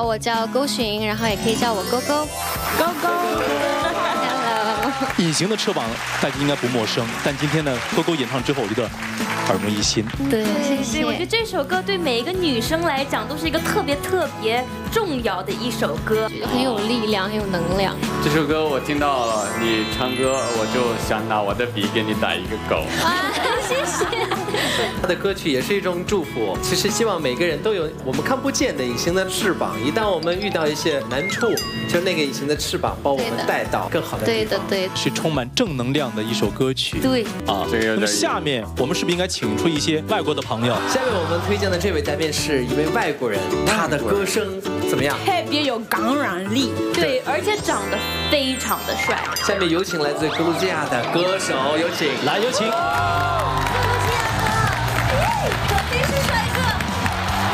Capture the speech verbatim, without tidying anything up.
好，我叫勾寻，然后也可以叫我勾勾。 勾勾。 Hello。 隐形的翅膀大家应该不陌生，但今天呢，勾勾演唱之后，我觉得耳目一新。 对，谢谢。 我觉得这首歌对每一个女生来讲都是一个特别特别重要的一首歌， 很有力量，很有能量。 这首歌我听到了，你唱歌我就想拿我的笔给你打一个勾。 啊，谢谢。 他的歌曲也是一种祝福。其实希望每个人都有我们看不见的隐形的翅膀，一旦我们遇到一些难处，就那个隐形的翅膀把我们带到更好的地方。 对的，对的， 是充满正能量的一首歌曲。 对啊，那么下面我们是不是应该请出一些外国的朋友？ 下面我们推荐的这位嘉宾是一位外国人，他的歌声怎么样？ 特别有感染力， 对，而且长得非常的帅。 下面有请来自格鲁吉亚的歌手，有请， 来有请。